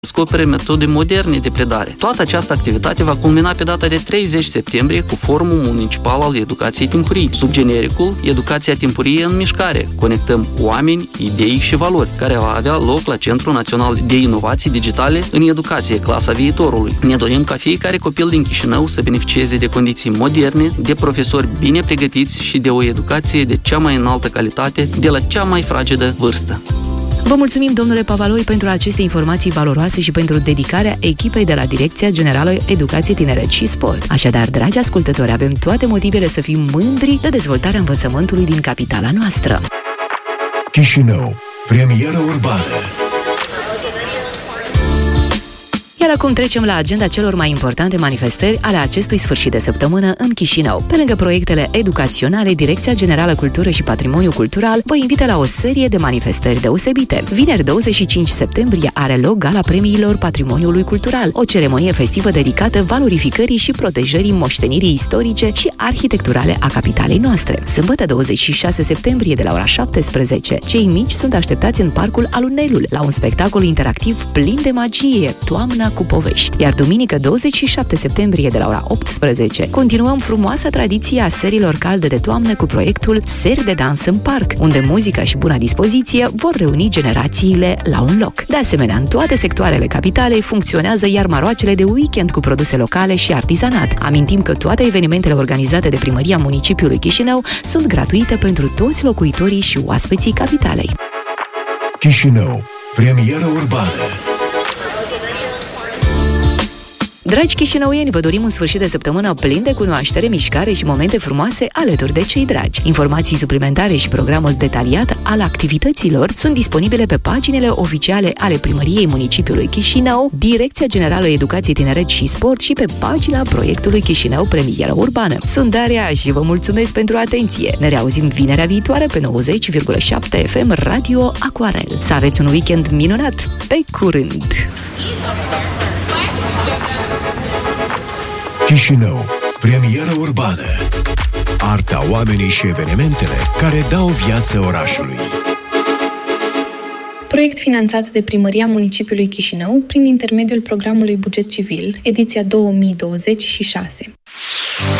descopere metode moderne de predare. Toată această activitate va culmina pe data de 30 septembrie cu Forumul Municipal al Educației Timpurii, sub genericul Educația Timpurie în Mișcare. Conectăm oameni, idei și valori, care va avea loc la Centrul Național de Inovații Digitale în Educație, clasa viitorului. Ne dorim ca fiecare copil din Chișinău să beneficieze de condiții moderne, de profesori bine pregătiți și de o educație de cea mai înaltă calitate, de la cea mai fragedă vârstă. Vă mulțumim, domnule Pavaloi, pentru aceste informații valoroase și pentru dedicarea echipei de la Direcția Generală Educație, Tineret și Sport. Așadar, dragi ascultători, avem toate motivele să fim mândri de dezvoltarea învățământului din capitala noastră. Chișinău, premieră urbană. Iar acum trecem la agenda celor mai importante manifestări ale acestui sfârșit de săptămână în Chișinău. Pe lângă proiectele educaționale, Direcția Generală Cultură și Patrimoniu Cultural vă invită la o serie de manifestări deosebite. Vineri 25 septembrie are loc Gala Premiilor Patrimoniului Cultural, o ceremonie festivă dedicată valorificării și protejării moștenirii istorice și arhitecturale a capitalei noastre. Sâmbătă 26 septembrie de la ora 17, cei mici sunt așteptați în Parcul Alunelul la un spectacol interactiv plin de magie, Toamna cu povești. Iar duminică 27 septembrie de la ora 18 continuăm frumoasa tradiție a serilor calde de toamnă cu proiectul Seri de dans în parc, unde muzica și buna dispoziție vor reuni generațiile la un loc. De asemenea, în toate sectoarele capitalei funcționează iarmaroacele de weekend cu produse locale și artizanat. Amintim că toate evenimentele organizate de Primăria Municipiului Chișinău sunt gratuite pentru toți locuitorii și oaspeții capitalei. Chișinău, premieră urbană. Dragi chișinăuieni, vă dorim un sfârșit de săptămână plin de cunoaștere, mișcare și momente frumoase alături de cei dragi. Informații suplimentare și programul detaliat al activităților sunt disponibile pe paginile oficiale ale Primăriei Municipiului Chișinău, Direcția Generală Educație, Tineret și Sport și pe pagina proiectului Chișinău Premieră Urbană. Sunt Daria și vă mulțumesc pentru atenție. Ne reauzim vinerea viitoare pe 90,7 FM Radio Aquarel. Să aveți un weekend minunat! Pe curând! Chișinău, premieră urbană. Arta, oamenii și evenimentele care dau viață orașului. Proiect finanțat de Primăria Municipiului Chișinău prin intermediul programului Buget Civil, ediția 2026.